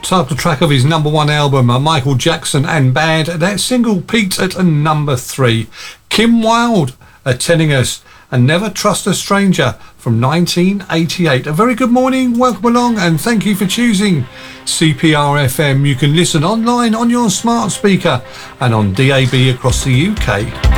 title track of his #1 album, Michael Jackson and Bad. That single peaked at number 3. Kim Wilde telling us, and Never Trust a Stranger from 1988. A very good morning, welcome along, and thank you for choosing CPR FM. You can listen online on your smart speaker and on DAB across the UK.